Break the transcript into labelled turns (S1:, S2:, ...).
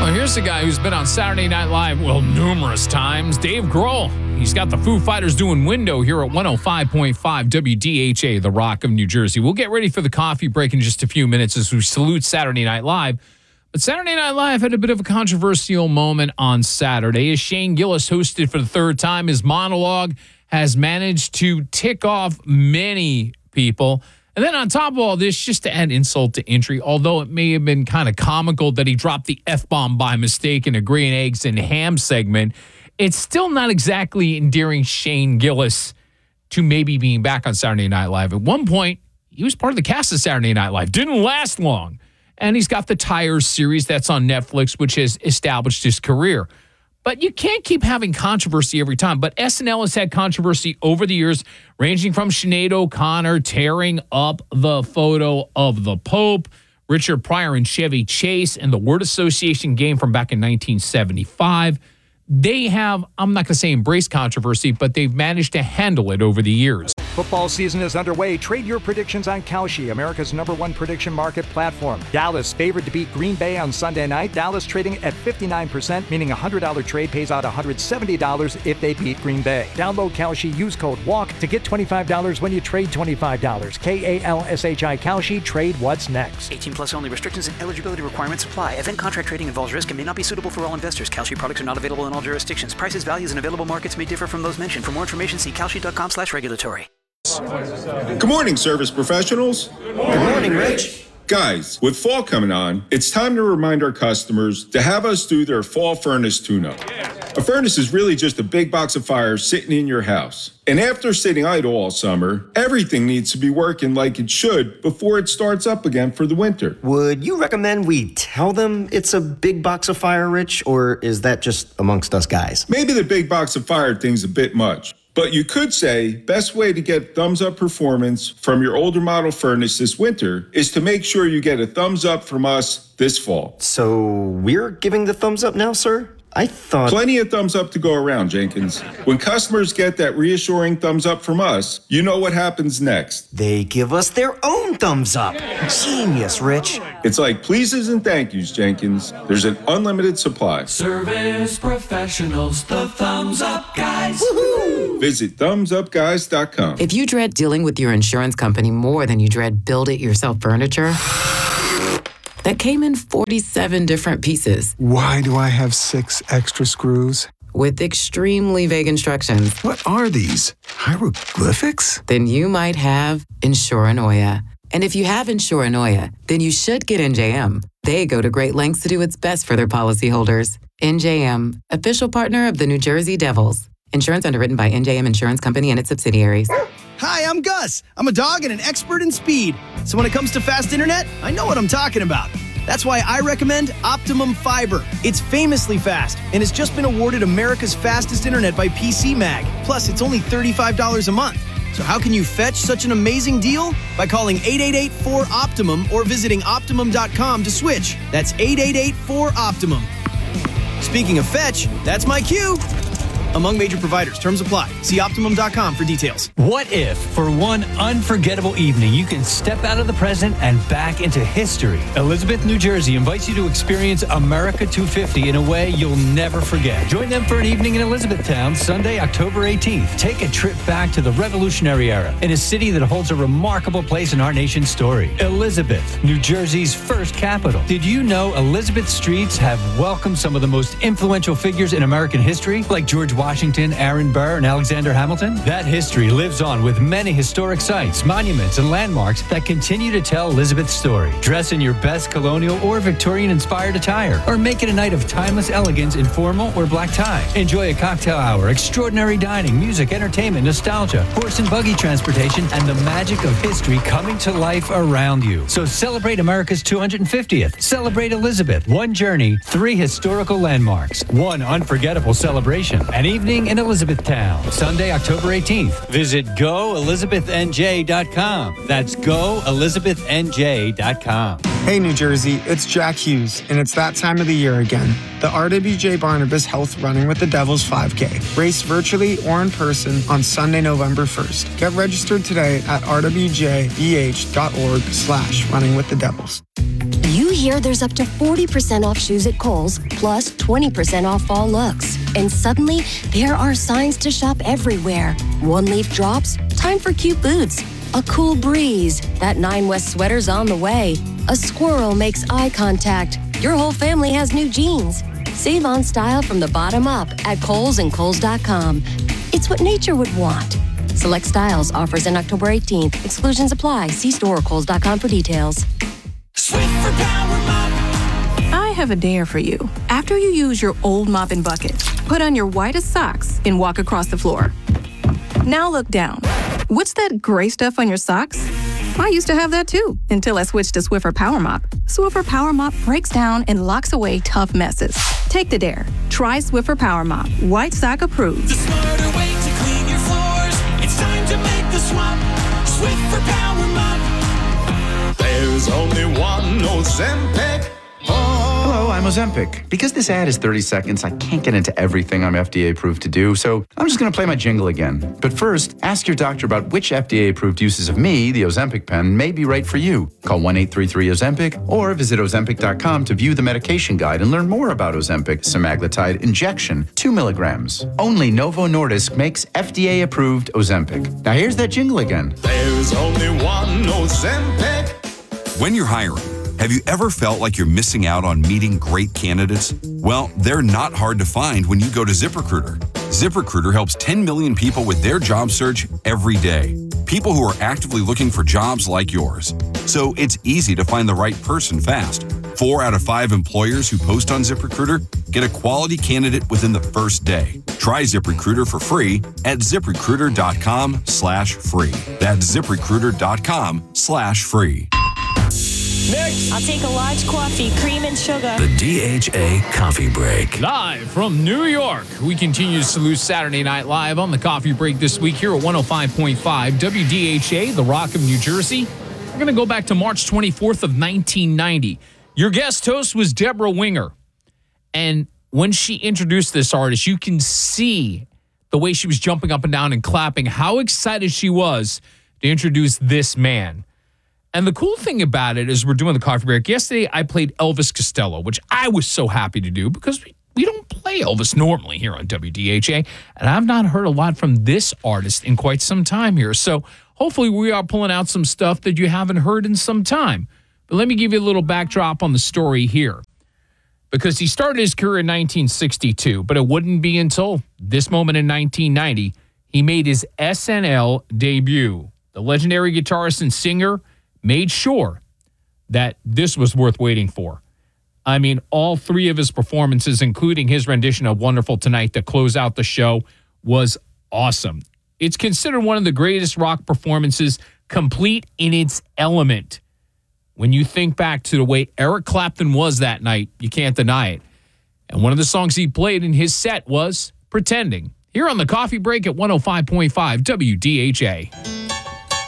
S1: Well, here's a guy who's been on Saturday Night Live, numerous times. Dave Grohl. He's got the Foo Fighters doing Window here at 105.5 WDHA, The Rock of New Jersey. We'll get ready for the coffee break in just a few minutes as we salute Saturday Night Live. But Saturday Night Live had a bit of a controversial moment on Saturday as Shane Gillis hosted for the third time. His monologue has managed to tick off many people. And then on top of all this, just to add insult to injury, although it may have been kind of comical that he dropped the F-bomb by mistake in a green eggs and ham segment, it's still not exactly endearing Shane Gillis to maybe being back on Saturday Night Live. At one point, he was part of the cast of Saturday Night Live. Didn't last long. And he's got the Tires series that's on Netflix, which has established his career. But you can't keep having controversy every time. But SNL has had controversy over the years, ranging from Sinead O'Connor tearing up the photo of the Pope, Richard Pryor and Chevy Chase, and the word association game from back in 1975. They have, I'm not going to say embraced controversy, but they've managed to handle it over the years.
S2: Football season is underway. Trade your predictions on Kalshi, America's #1 prediction market platform. Dallas favored to beat Green Bay on Sunday night. Dallas trading at 59%, meaning a $100 trade pays out $170 if they beat Green Bay. Download Kalshi, use code WALK to get $25 when you trade $25. Kalshi, Kalshi, trade what's next.
S3: 18 plus only. Restrictions and eligibility requirements apply. Event contract trading involves risk and may not be suitable for all investors. Kalshi products are not available in all jurisdictions. Prices, values, and available markets may differ from those mentioned. For more information, see kalshi.com/regulatory.
S4: Good morning, service professionals.
S5: Good morning, Rich.
S4: Guys, with fall coming on, it's time to remind our customers to have us do their fall furnace tune-up. A furnace is really just a big box of fire sitting in your house. And after sitting idle all summer, everything needs to be working like it should before it starts up again for the winter.
S5: Would you recommend we tell them it's a big box of fire, Rich, or is that just amongst us guys?
S4: Maybe the big box of fire thing's a bit much. But you could say, best way to get thumbs up performance from your older model furnace this winter is to make sure you get a thumbs up from us this fall.
S5: So we're giving the thumbs up now, sir? I thought...
S4: Plenty of thumbs up to go around, Jenkins. When customers get that reassuring thumbs up from us, you know what happens next.
S5: They give us their own thumbs up. Genius, Rich.
S4: It's like pleases and thank yous, Jenkins. There's an unlimited supply.
S6: Service professionals, the thumbs up guys.
S5: Woohoo!
S4: Visit thumbsupguys.com.
S7: If you dread dealing with your insurance company more than you dread build-it-yourself furniture, that came in 47 different pieces.
S8: Why do I have 6 extra screws?
S7: With extremely vague instructions.
S8: What are these? Hieroglyphics?
S7: Then you might have Insuranoia. And if you have Insuranoia, then you should get NJM. They go to great lengths to do what's best for their policyholders. NJM, official partner of the New Jersey Devils. Insurance underwritten by NJM Insurance Company and its subsidiaries.
S9: Hi, I'm Gus. I'm a dog and an expert in speed. So when it comes to fast internet, I know what I'm talking about. That's why I recommend Optimum Fiber. It's famously fast and has just been awarded America's fastest internet by PC Mag. Plus, it's only $35 a month. So how can you fetch such an amazing deal? By calling 888-4-OPTIMUM or visiting Optimum.com to switch. That's 888-4-OPTIMUM. Speaking of fetch, that's my cue. Among major providers, terms apply. See Optimum.com for details.
S10: What if, for one unforgettable evening, you can step out of the present and back into history? Elizabeth, New Jersey invites you to experience America 250 in a way you'll never forget. Join them for an evening in Elizabethtown, Sunday, October 18th. Take a trip back to the Revolutionary era in a city that holds a remarkable place in our nation's story. Elizabeth, New Jersey's first capital. Did you know Elizabeth streets have welcomed some of the most influential figures in American history, like George Washington, Aaron Burr, and Alexander Hamilton? That history lives on with many historic sites, monuments, and landmarks that continue to tell Elizabeth's story. Dress in your best colonial or Victorian-inspired attire, or make it a night of timeless elegance in formal or black tie. Enjoy a cocktail hour, extraordinary dining, music, entertainment, nostalgia, horse and buggy transportation, and the magic of history coming to life around you. So celebrate America's 250th. Celebrate Elizabeth. One journey, 3 historical landmarks, 1 unforgettable celebration. An evening in Elizabethtown, Sunday, October 18th. Visit goelizabethnj.com. That's goelizabethnj.com.
S8: Hey, New Jersey, it's Jack Hughes, and it's that time of the year again. The RWJ Barnabas Health Running with the Devils 5K. Race virtually or in person on Sunday, November 1st. Get registered today at rwjbh.org/runningwiththedevils.
S11: You year, there's up to 40% off shoes at Kohl's, plus 20% off fall looks. And suddenly, there are signs to shop everywhere. One leaf drops, time for cute boots. A cool breeze, that 9 West sweater's on the way. A squirrel makes eye contact. Your whole family has new jeans. Save on style from the bottom up at Kohl's and Kohl's.com. It's what nature would want. Select styles, offers in October 18th. Exclusions apply. See store or Kohl's.com for details.
S6: Swiffer Power Mop.
S12: I have a dare for you. After you use your old mop and bucket, put on your whitest socks and walk across the floor. Now look down. What's that gray stuff on your socks? I used to have that too, until I switched to Swiffer Power Mop. Swiffer Power Mop breaks down and locks away tough messes. Take the dare. Try Swiffer Power Mop. White sock approved.
S6: The smarter way to clean your floors. It's time to make the swap. Swiffer Power Mop.
S13: There's only one Ozempic. Hello, I'm Ozempic. Because this ad is 30 seconds, I can't get into everything I'm FDA approved to do, so I'm just going to play my jingle again. But first, ask your doctor about which FDA approved uses of me, the Ozempic pen, may be right for you. Call 1-833-OZEMPIC or visit Ozempic.com to view the medication guide and learn more about Ozempic semaglutide injection, 2 milligrams. Only Novo Nordisk makes FDA approved Ozempic. Now here's that jingle again. There's only one Ozempic.
S14: When you're hiring, have you ever felt like you're missing out on meeting great candidates? Well, they're not hard to find when you go to ZipRecruiter. ZipRecruiter helps 10 million people with their job search every day. People who are actively looking for jobs like yours. So it's easy to find the right person fast. 4 out of 5 employers who post on ZipRecruiter get a quality candidate within the first day. Try ZipRecruiter for free at ZipRecruiter.com/free. That's ZipRecruiter.com/free.
S15: Next. I'll take a large coffee, cream and sugar.
S16: The DHA Coffee Break.
S1: Live from New York, we continue to salute Saturday Night Live on the Coffee Break this week here at 105.5 WDHA, the Rock of New Jersey. We're going to go back to March 24th of 1990. Your guest host was Deborah Winger. And when she introduced this artist, you can see the way she was jumping up and down and clapping, how excited she was to introduce this man. And the cool thing about it is we're doing the coffee break. Yesterday, I played Elvis Costello, which I was so happy to do because we don't play Elvis normally here on WDHA. And I've not heard a lot from this artist in quite some time here. So hopefully we are pulling out some stuff that you haven't heard in some time. But let me give you a little backdrop on the story here. Because he started his career in 1962, but it wouldn't be until this moment in 1990 he made his SNL debut. The legendary guitarist and singer made sure that this was worth waiting for. I mean, all 3 of his performances, including his rendition of Wonderful Tonight to close out the show, was awesome. It's considered one of the greatest rock performances, complete in its element. When you think back to the way Eric Clapton was that night, you can't deny it. And one of the songs he played in his set was Pretending. Here on the Coffee Break at 105.5 WDHA.